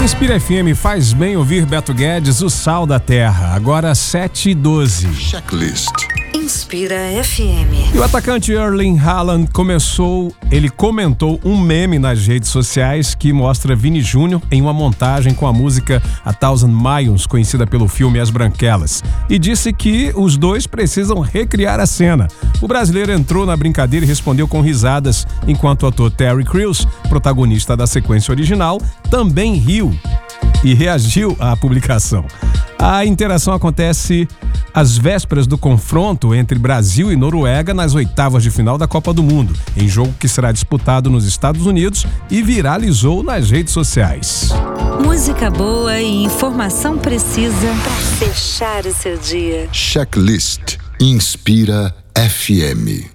Inspira FM, faz bem ouvir Beto Guedes, o sal da terra. Agora 7h12. Checklist. Inspira FM. E o atacante Erling Haaland comentou um meme nas redes sociais que mostra Vini Júnior em uma montagem com a música A Thousand Miles, conhecida pelo filme As Branquelas, e disse que os dois precisam recriar a cena. O brasileiro entrou na brincadeira e respondeu com risadas, enquanto o ator Terry Crews, protagonista da sequência original, também riu e reagiu à publicação. A interação acontece às vésperas do confronto entre Brasil e Noruega nas oitavas de final da Copa do Mundo, em jogo que será disputado nos Estados Unidos e viralizou nas redes sociais. Música boa e informação precisa para fechar o seu dia. Checklist. Inspira FM.